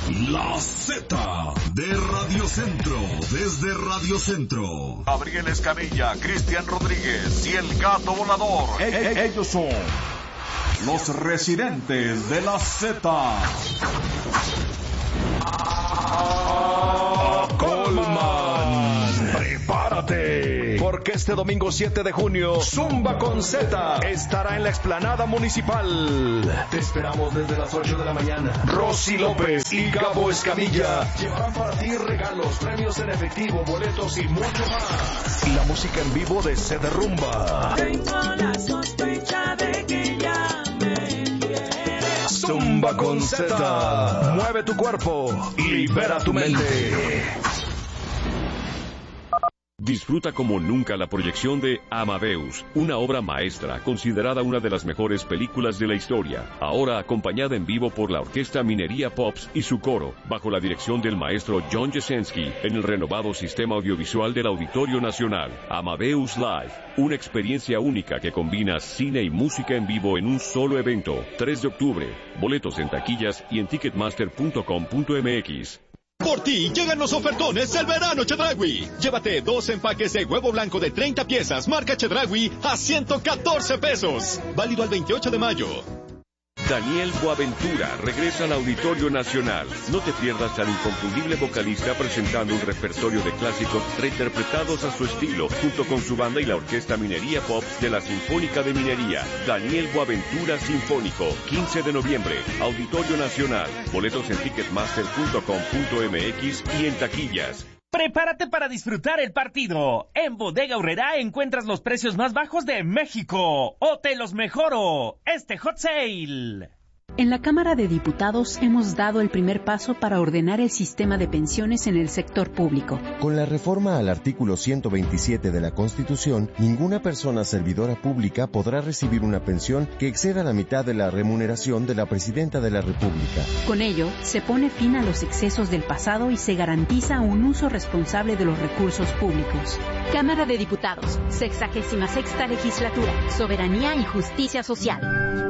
La Z de Radio Centro, desde Radio Centro. Gabriel Escamilla, Cristian Rodríguez y el Gato Volador. Ellos son los residentes de la Z. Colman, prepárate, porque este domingo 7 de junio, Zumba con Z estará en la explanada municipal. Te esperamos desde las 8 de la mañana. Rosy López y Gabo Escamilla llevarán para ti regalos, premios en efectivo, boletos y mucho más. La música en vivo de Se Derrumba. Tengo la sospecha de que ya me quieres. Zumba con Z. Mueve tu cuerpo, libera tu mente. Disfruta como nunca la proyección de Amadeus, una obra maestra considerada una de las mejores películas de la historia, ahora acompañada en vivo por la Orquesta Minería Pops y su coro, bajo la dirección del maestro John Jasenski, en el renovado sistema audiovisual del Auditorio Nacional. Amadeus Live, una experiencia única que combina cine y música en vivo en un solo evento. 3 de octubre, boletos en taquillas y en ticketmaster.com.mx. Por ti llegan los ofertones del verano Chedraui. Llévate 2 empaques de huevo blanco de 30 piezas marca Chedraui a 114 pesos. Válido al 28 de mayo. Daniel Boaventura regresa al Auditorio Nacional. No te pierdas al inconfundible vocalista presentando un repertorio de clásicos reinterpretados a su estilo, junto con su banda y la Orquesta Minería Pops de la Sinfónica de Minería. Daniel Boaventura Sinfónico, 15 de noviembre, Auditorio Nacional. Boletos en ticketmaster.com.mx y en taquillas. Prepárate para disfrutar el partido. En Bodega Aurrerá encuentras los precios más bajos de México. ¡O te los mejoro! Este Hot Sale. En la Cámara de Diputados hemos dado el primer paso para ordenar el sistema de pensiones en el sector público. Con la reforma al artículo 127 de la Constitución, ninguna persona servidora pública podrá recibir una pensión que exceda la mitad de la remuneración de la Presidenta de la República. Con ello, se pone fin a los excesos del pasado y se garantiza un uso responsable de los recursos públicos. Cámara de Diputados, 66ª Legislatura, Soberanía y Justicia Social.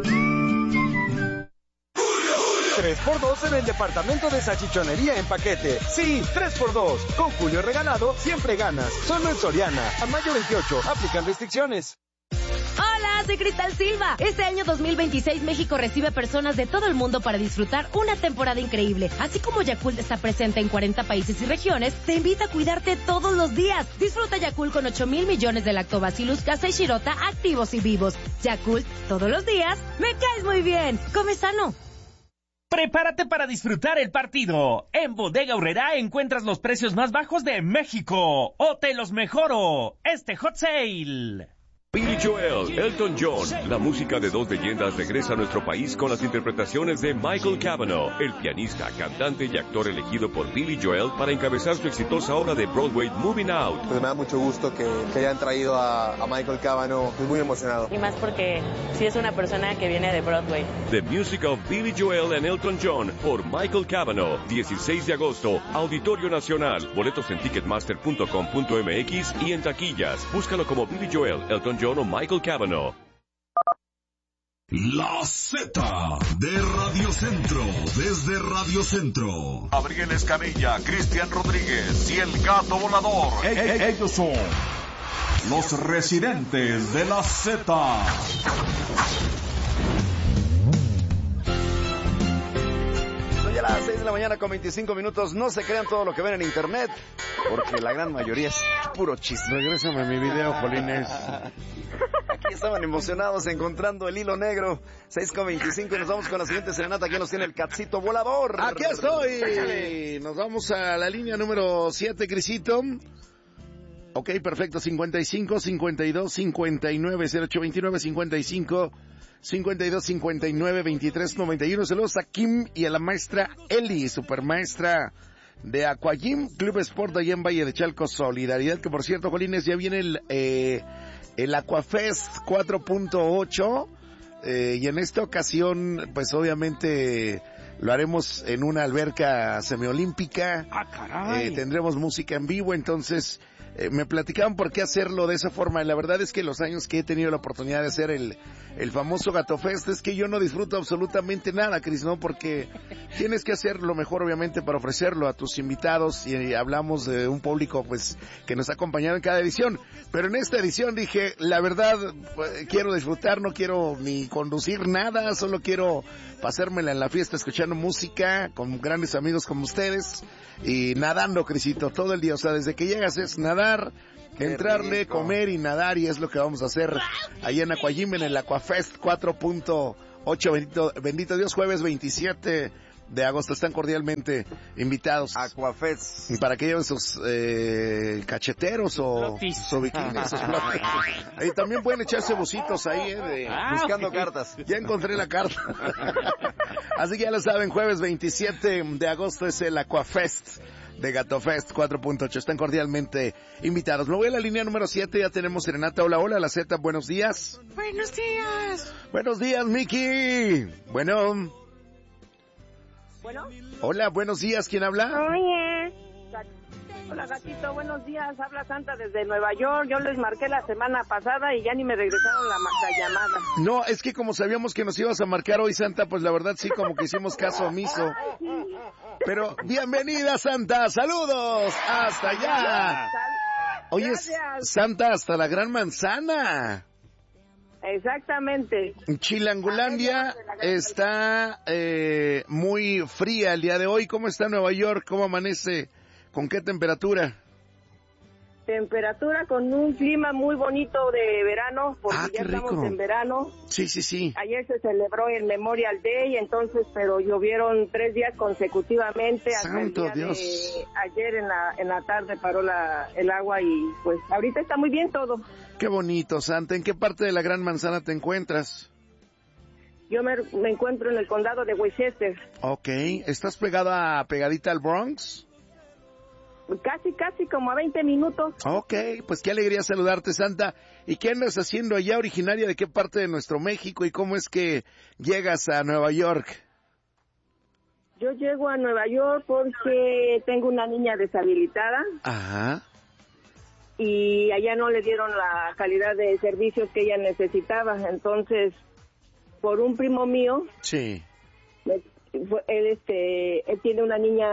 3x2 en el departamento de salchichonería en paquete. Sí, 3x2. Con Julio regalado, siempre ganas. Solo en Soriana. A mayo 28. Aplican restricciones. Hola, soy Cristal Silva. Este año 2026 México recibe personas de todo el mundo para disfrutar una temporada increíble. Así como Yakult está presente en 40 países y regiones, te invita a cuidarte todos los días. Disfruta Yakult con 8,000 millones de lactobacillus casei shirota activos y vivos. Yakult, todos los días, me caes muy bien. Come sano. Prepárate para disfrutar el partido. En Bodega Aurrerá encuentras los precios más bajos de México. ¡O te los mejoro! Este Hot Sale. Billy Joel, Elton John, la música de dos leyendas regresa a nuestro país con las interpretaciones de Michael Cavanaugh, el pianista, cantante y actor elegido por Billy Joel para encabezar su exitosa obra de Broadway Moving Out. Pues me da mucho gusto que hayan traído a Michael Cavanaugh, estoy muy emocionado. Y más porque sí es una persona que viene de Broadway. The Music of Billy Joel and Elton John por Michael Cavanaugh, 16 de agosto, Auditorio Nacional. Boletos en ticketmaster.com.mx y en taquillas. Búscalo como Billy Joel, Elton John o Michael Cavanaugh. La Z de Radio Centro, desde Radio Centro. Gabriel Escamilla, Cristian Rodríguez y el Gato Volador. Ellos son los residentes de la Z. Soy a las 6 de la mañana con 25 minutos. No se crean todo lo que ven en internet, porque la gran mayoría es puro chiste. Regrésame mi video, Jolines. Aquí estaban emocionados encontrando el hilo negro. 6:25 y nos vamos con la siguiente serenata. Aquí nos tiene el Catcito Volador. Aquí estoy. Nos vamos a la línea número 7, Crisito. Ok, perfecto. 55 52 59 08 29 55 52 59 23 91. Saludos a Kim y a la maestra Eli, supermaestra de Aquagym Club Sport allá en Valle de Chalco. Solidaridad, que por cierto, Jolines, ya viene el Aquafest 4.8 y en esta ocasión pues obviamente lo haremos en una alberca semiolímpica. ¡Ah, caray! Tendremos música en vivo, entonces me platicaban por qué hacerlo de esa forma, y la verdad es que los años que he tenido la oportunidad de hacer el famoso Gato Fest, es que yo no disfruto absolutamente nada, Cris, ¿no? Porque tienes que hacer lo mejor, obviamente, para ofrecerlo a tus invitados, y hablamos de un público, pues, que nos ha acompañado en cada edición, pero en esta edición dije, la verdad, quiero disfrutar, no quiero ni conducir nada, solo quiero pasármela en la fiesta escuchando música, con grandes amigos como ustedes, y nadando, Crisito, todo el día, o sea, desde que llegas es nadar, entrarle, comer y nadar, y es lo que vamos a hacer allá en Aquajim, en el Aquafest 4.8, bendito Dios, jueves 27 de agosto, están cordialmente invitados. Aquafest. Para que lleven sus cacheteros o sus bikinis, sus flotis. Y también pueden echarse bucitos ahí, buscando cartas. Ya encontré la carta. Así que ya lo saben, jueves 27 de agosto es el Aquafest de Gato Fest 4.8. Están cordialmente invitados. Me voy a la línea número 7, ya tenemos serenata. Hola, hola, la Z, buenos días. Buenos días. Buenos días, Miki. Bueno. Hola, buenos días, ¿quién habla? Oye. Hola, gatito, buenos días. Habla Santa desde Nueva York. Yo les marqué la semana pasada y ya ni me regresaron la llamada. No, es que como sabíamos que nos ibas a marcar hoy, Santa, pues la verdad sí, como que hicimos caso omiso. Pero bienvenida, Santa, saludos hasta allá. Oye, Santa, hasta la Gran Manzana. Exactamente. Chilangolandia está muy fría el día de hoy. ¿Cómo está Nueva York? ¿Cómo amanece? ¿Con qué temperatura? Temperatura con un clima muy bonito de verano, porque ya estamos en verano. Sí, sí, sí. Ayer se celebró el Memorial Day, entonces, pero llovieron 3 días consecutivamente. Santo Dios. Ayer en la tarde paró el agua y pues ahorita está muy bien todo. Qué bonito, Santa. ¿En qué parte de la Gran Manzana te encuentras? Yo me encuentro en el condado de Westchester. Ok. ¿Estás pegadita al Bronx? Casi como a 20 minutos. Ok, pues qué alegría saludarte, Santa. ¿Y qué andas haciendo allá, originaria de qué parte de nuestro México, y cómo es que llegas a Nueva York? Yo llego a Nueva York porque tengo una niña deshabilitada. Ajá. Y allá no le dieron la calidad de servicios que ella necesitaba. Entonces, por un primo mío... Sí. Él tiene una niña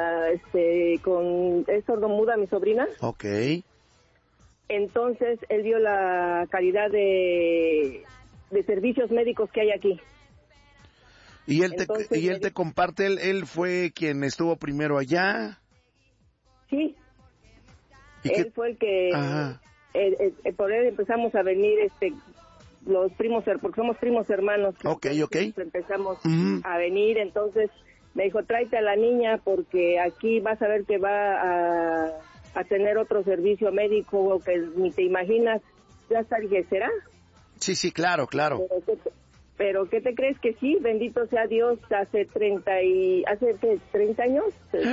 es sordomuda, mi sobrina. Ok. Entonces él vio la calidad de servicios médicos que hay aquí. Y él te comparte, él fue quien estuvo primero allá. Sí. Él fue el que por él empezamos a venir los primos, porque somos primos hermanos. Ok. Empezamos a venir, entonces me dijo, tráete a la niña porque aquí vas a ver que va a tener otro servicio médico que ni te imaginas. Ya hasta dije, ¿será? Sí, claro. Pero ¿qué te crees que sí? Bendito sea Dios, hace 30 años.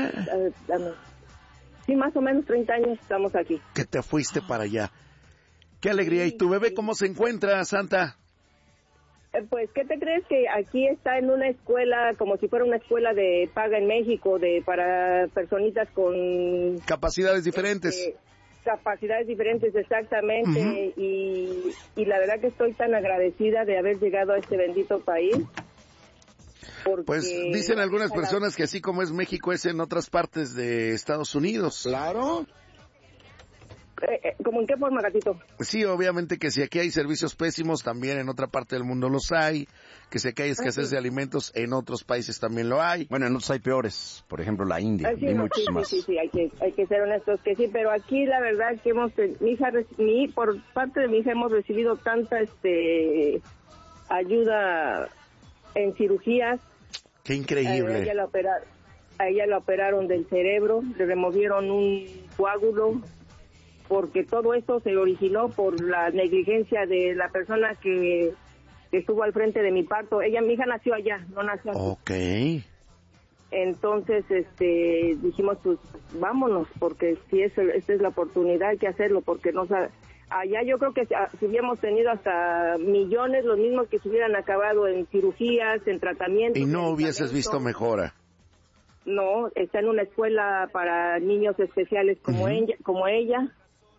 Sí, más o menos 30 años estamos aquí. Que te fuiste para allá. ¡Qué alegría! ¿Y tu bebé cómo se encuentra, Santa? Pues, ¿qué te crees? Que aquí está en una escuela, como si fuera una escuela de paga en México, para personitas con... Capacidades diferentes. Capacidades diferentes, exactamente. Y la verdad que estoy tan agradecida de haber llegado a este bendito país. Pues dicen algunas personas que así como es México, es en otras partes de Estados Unidos. Claro. ¿Cómo en qué forma, gatito? Sí, obviamente que si aquí hay servicios pésimos, también en otra parte del mundo los hay. Que si aquí hay escasez de alimentos, en otros países también lo hay. Bueno, en otros hay peores, por ejemplo la India, y muchos más. Sí, hay que ser honestos que sí, pero aquí la verdad que por parte de mi hija hemos recibido tanta ayuda en cirugías. ¡Qué increíble! A ella la operaron del cerebro, le removieron un coágulo, porque todo esto se originó por la negligencia de la persona que estuvo al frente de mi parto. Mi hija nació allá, no nació aquí. Ok. Entonces, dijimos, pues, vámonos, porque si esta es la oportunidad, hay que hacerlo, porque allá yo creo que si hubiéramos tenido hasta millones, los mismos que se hubieran acabado en cirugías, en tratamientos. Y no hubieses visto mejora. No, está en una escuela para niños especiales como ella.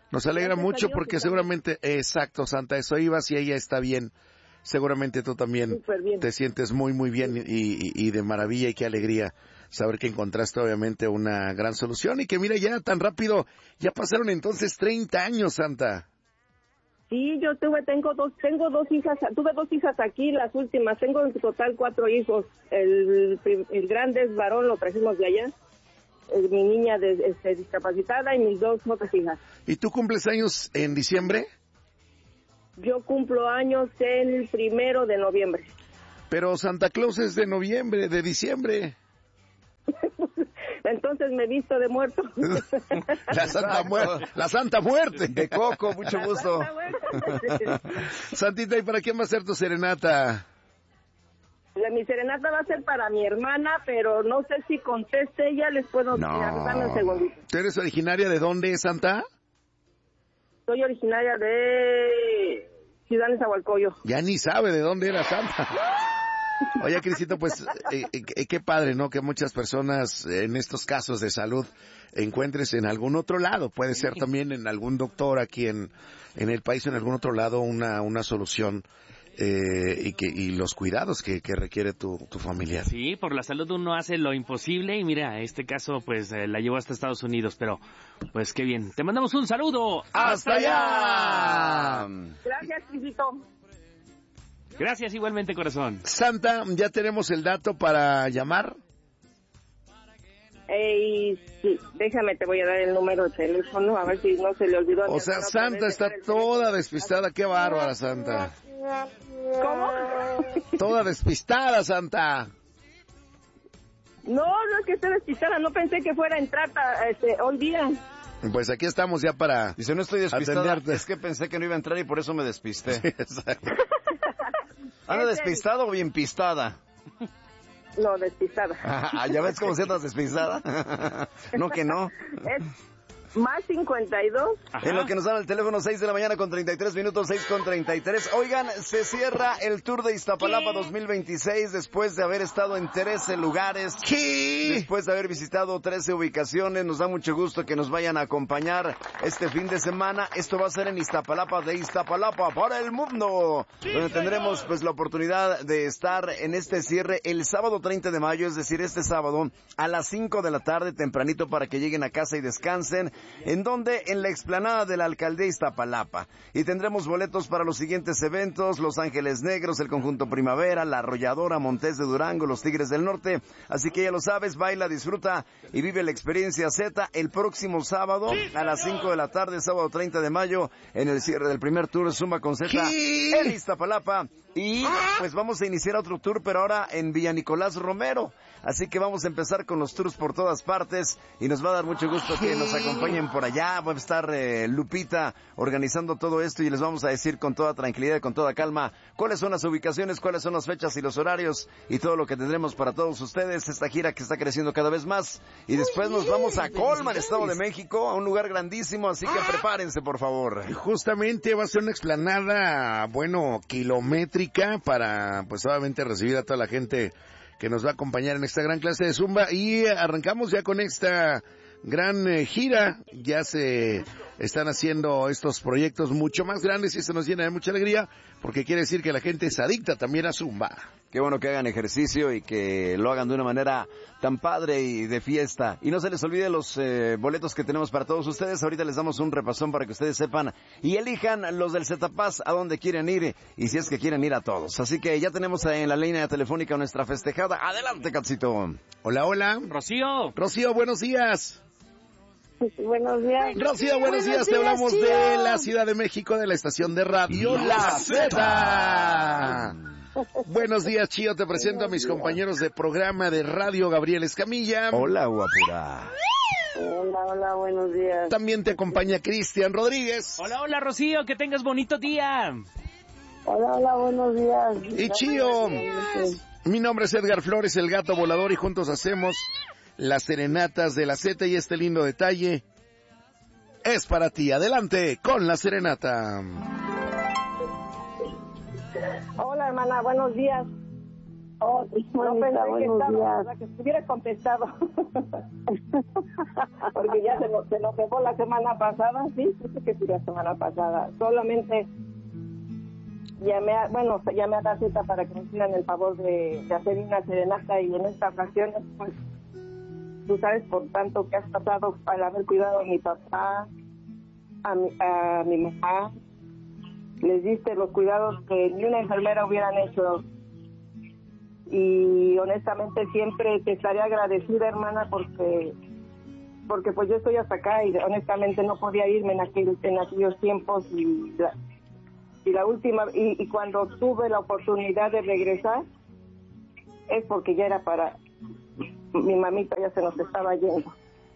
Nos alegra Gracias mucho a Dios porque está seguramente, exacto, Santa, eso iba, si ella está bien, seguramente tú también bien. te sientes muy, muy bien y de maravilla y qué alegría saber que encontraste obviamente una gran solución y que mira ya tan rápido, ya pasaron entonces 30 años, Santa. Sí, yo tengo dos hijas, tuve 2 hijas aquí, las últimas, tengo en total 4 hijos. El grande es varón, lo trajimos de allá. Mi niña discapacitada y mis 2 otras hijas. ¿Y tú cumples años en diciembre? Yo cumplo años el 1 de noviembre. Pero Santa Claus es de noviembre, de diciembre. Entonces me visto de muerto. La Santa Muerte. De Coco, mucho gusto. Santita, ¿y para quién va a ser tu serenata? Mi serenata va a ser para mi hermana, pero no sé si conteste ella, les puedo darme un segundito. ¿Tú eres originaria de dónde, Santa? Soy originaria de Ciudad Nezahualcóyotl. Ya ni sabe de dónde era Santa. Oye, Crisito, pues qué padre, ¿no? Que muchas personas en estos casos de salud encuentres en algún otro lado. Puede ser también en algún doctor aquí en el país o en algún otro lado una solución. Y los cuidados que requiere tu familiar. Sí, por la salud uno hace lo imposible y mira, este caso pues la llevó hasta Estados Unidos, pero pues qué bien. Te mandamos un saludo. ¡Hasta allá! Gracias, Crisito. Gracias igualmente, corazón. Santa, ¿ya tenemos el dato para llamar? Sí, déjame, te voy a dar el número de teléfono, a ver si no se le olvidó. O sea, Santa está toda despistada, qué bárbara, Santa. ¿Cómo? Toda despistada, Santa. No es que esté despistada, no pensé que fuera a entrar hoy día. Pues aquí estamos ya para Dice, no estoy despistada, atenderte. es que pensé que no iba a entrar y por eso me despisté. Sí, exacto. ¿Anda despistada o bien pistada? No, despistada. ¿Ya ves cómo se andas despistada? No, que no. Es más 52. En lo que nos dan el teléfono, 6 de la mañana con 33 minutos, 6 con 33. Oigan, se cierra el Tour de Iztapalapa 2026 después de haber estado en 13 lugares. ¿Qué? Después de haber visitado 13 ubicaciones. Nos da mucho gusto que nos vayan a acompañar este fin de semana. Esto va a ser en Iztapalapa, de Iztapalapa para el mundo, donde tendremos pues la oportunidad de estar en este cierre el sábado 30 de mayo, es decir, este sábado a las 5 de la tarde, tempranito, para que lleguen a casa y descansen. ¿En dónde? En la explanada de la Alcaldía Iztapalapa. Y tendremos boletos para los siguientes eventos: Los Ángeles Negros, el Conjunto Primavera, La Arrolladora, Montes de Durango, los Tigres del Norte. Así que ya lo sabes, baila, disfruta y vive la experiencia Z el próximo sábado a las 5 de la tarde, sábado 30 de mayo, en el cierre del primer tour Zumba con Z en Iztapalapa. Y pues vamos a iniciar otro tour, pero ahora en Villa Nicolás Romero. Así que vamos a empezar con los tours por todas partes y nos va a dar mucho gusto que nos acompañen por allá. Va a estar Lupita organizando todo esto y les vamos a decir con toda tranquilidad y con toda calma cuáles son las ubicaciones, cuáles son las fechas y los horarios y todo lo que tendremos para todos ustedes. Esta gira que está creciendo cada vez más. Y después nos vamos a Colman, Estado de México, a un lugar grandísimo, así que prepárense, por favor. Justamente va a ser una explanada, bueno, kilométrica para, pues obviamente, recibir a toda la gente que nos va a acompañar en esta gran clase de Zumba. Y arrancamos ya con esta gran gira. Ya se están haciendo estos proyectos mucho más grandes y esto nos llena de mucha alegría porque quiere decir que la gente es adicta también a Zumba. Qué bueno que hagan ejercicio y que lo hagan de una manera tan padre y de fiesta. Y no se les olvide los boletos que tenemos para todos ustedes. Ahorita les damos un repasón para que ustedes sepan y elijan los del Zetapaz a dónde quieren ir y si es que quieren ir a todos. Así que ya tenemos en la línea telefónica nuestra festejada. Adelante, Catsito. Hola, hola. Rocío. Rocío, buenos días. Buenos días. Rocío, buenos días. Te hablamos de la Ciudad de México, de la estación de radio La Z. Buenos días, Chío. Te presento a mis compañeros de programa de radio, Gabriel Escamilla. Hola, guapura. Hola, buenos días. También te acompaña Cristian Rodríguez. Hola, Rocío. Que tengas bonito día. Hola, buenos días. Y Chío, mi nombre es Edgar Flores, el gato volador, y juntos hacemos las serenatas de la Z y este lindo detalle es para ti. Adelante con la serenata. Hola, hermana, buenos días. Oh, no pensé que estaba, que estuviera contestado. Porque ya se nos llevó la semana pasada, sí, que fue la semana pasada. Solamente llamé a la cita para que me hicieran el favor de hacer una serenata, y en esta ocasión, pues, tú sabes por tanto que has pasado al haber cuidado a mi papá, a mi mamá, les diste los cuidados que ni una enfermera hubieran hecho. Y honestamente siempre te estaré agradecida, hermana, porque pues yo estoy hasta acá y honestamente no podía irme en aquellos tiempos, y la última, y cuando tuve la oportunidad de regresar es porque ya era para mi mamita, ya se nos estaba yendo.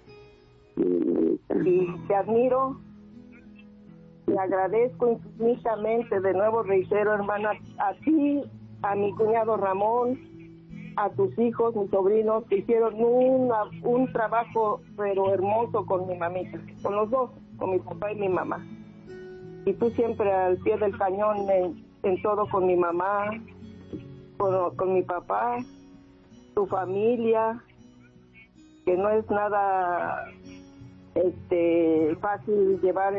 Y te admiro, te agradezco infinitamente, de nuevo reitero, hermana, a ti, a mi cuñado Ramón, a tus hijos, mis sobrinos, que hicieron un trabajo pero hermoso con mi mamita, con los dos, con mi papá y mi mamá. Y tú siempre al pie del cañón en todo, con mi mamá, con mi papá, tu familia, que no es nada fácil llevar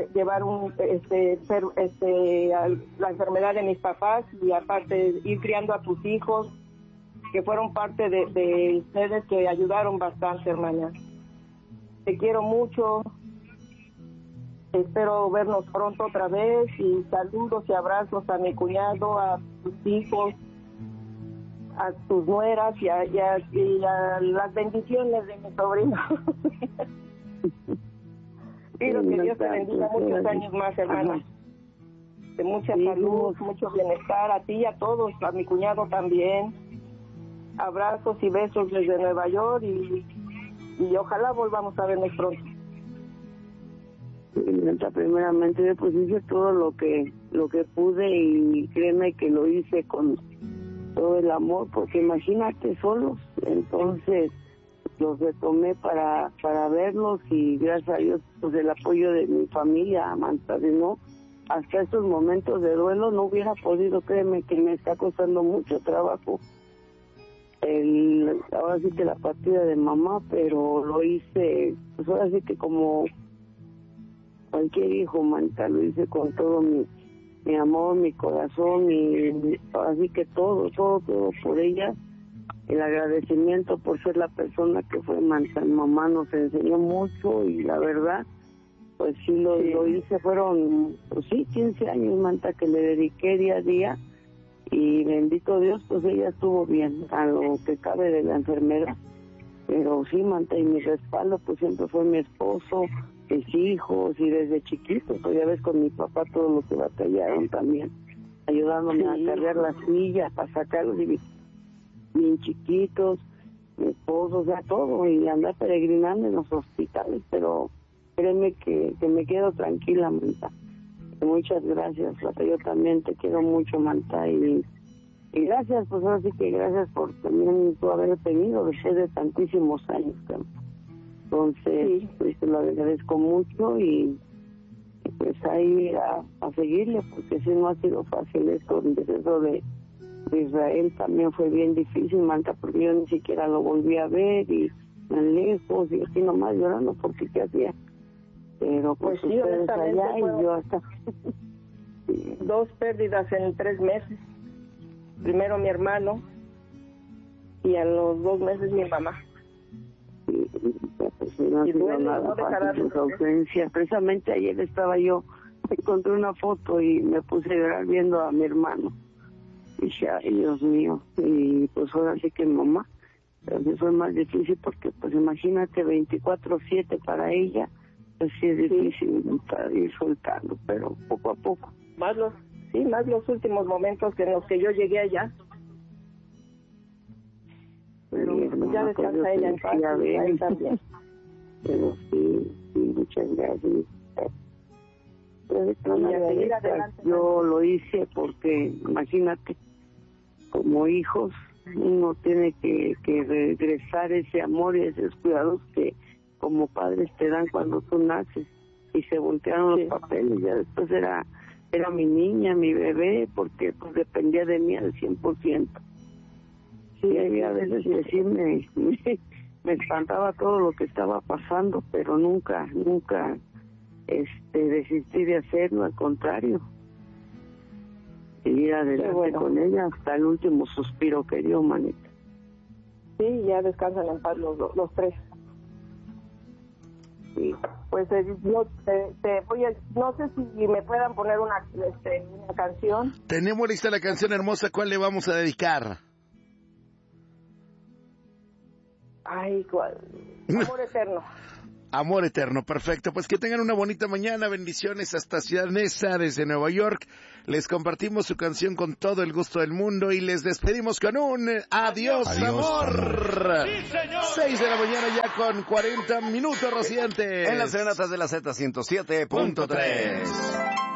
la enfermedad de mis papás, y aparte ir criando a tus hijos, que fueron parte de ustedes, que ayudaron bastante, hermana. Te quiero mucho, espero vernos pronto otra vez, y saludos y abrazos a mi cuñado, a tus hijos, a tus nueras y a las bendiciones de mi sobrino. Pido que Dios te bendiga muchos años más, hermana. De mucha salud, mucho bienestar a ti y a todos, a mi cuñado también. Abrazos y besos desde Nueva York, y ojalá volvamos a vernos pronto. Primeramente yo pues hice todo lo que pude, y créeme que lo hice con todo el amor, porque imagínate solos. Entonces los retomé para verlos, y gracias a Dios pues el apoyo de mi familia, Amanda, de no, hasta estos momentos de duelo no hubiera podido, créeme que me está costando mucho trabajo ahora sí que la partida de mamá, pero lo hice, pues ahora sí que como cualquier hijo, Amanda, lo hice con todo mi amor, mi corazón, y así que todo por ella. El agradecimiento por ser la persona que fue. Mamá nos enseñó mucho, y la verdad pues sí lo hice. Fueron pues sí 15 años, Manta, que le dediqué día a día, y bendito Dios, pues ella estuvo bien a lo que cabe de la enfermedad. Pero sí, Manta, y mi respaldo pues siempre fue mi esposo, mis hijos, y desde chiquito, pues ya ves, con mi papá todo lo que batallaron también, ayudándome a cargar las sillas, para sacarlos bien chiquitos, mi esposo, o sea, todo, y andar peregrinando en los hospitales. Pero créeme que me quedo tranquila, Manta. Muchas gracias, Plata. Yo también te quiero mucho, Manta, y gracias, pues ahora sí que gracias por también tú haber tenido después de tantísimos años, Manta. Entonces, pues te lo agradezco mucho, y pues ahí a seguirle, porque si no ha sido fácil esto, el deceso de Israel también fue bien difícil, Manta, porque yo ni siquiera lo volví a ver, y tan lejos, y así nomás llorando, porque qué hacía. Pero pues sí, ustedes allá, y yo acá. 2 pérdidas en 3 meses. Primero mi hermano, y a los 2 meses mi mamá. Pues no ha sido nada fácil su ausencia. Precisamente ayer estaba yo, encontré una foto y me puse a llorar viendo a mi hermano. Y dije, ay, Dios mío. Y pues ahora sí que mamá, pero sí fue más difícil, porque pues imagínate 24/7 para ella, pues sí es difícil ir soltando, pero poco a poco. Más los últimos momentos en los que yo llegué allá. Pero sí, ya descansa ella en paz, y él también. Pero sí, muchas gracias. Yo lo hice porque, imagínate, como hijos, uno tiene que regresar ese amor y esos cuidados que como padres te dan cuando tú naces, y se voltearon los papeles. Ya después era mi niña, mi bebé, porque pues dependía de mí al 100%. Sí, había a veces decirme, me espantaba todo lo que estaba pasando, pero nunca desistí de hacerlo, al contrario. Seguir adelante con ella hasta el último suspiro que dio, manita. Sí, ya descansan en paz los tres. Sí, pues yo te voy a, no sé si me puedan poner una canción. Tenemos lista la canción hermosa, ¿cuál le vamos a dedicar? Ay, ¿cuál? Amor eterno. Amor eterno, perfecto. Pues que tengan una bonita mañana, bendiciones hasta Ciudad Neza, desde Nueva York. Les compartimos su canción con todo el gusto del mundo y les despedimos con un adiós, amor. Sí, señor. 6 de la mañana ya con 40 minutos, recientes. En las serenatas de la Z107.3.